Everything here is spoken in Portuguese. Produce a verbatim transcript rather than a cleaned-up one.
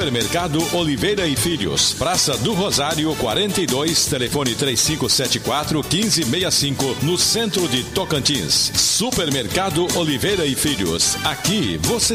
Supermercado Oliveira e Filhos, Praça do Rosário, quarenta e dois, telefone três cinco sete quatro, um cinco seis cinco, no centro de Tocantins. Supermercado Oliveira e Filhos. Aqui você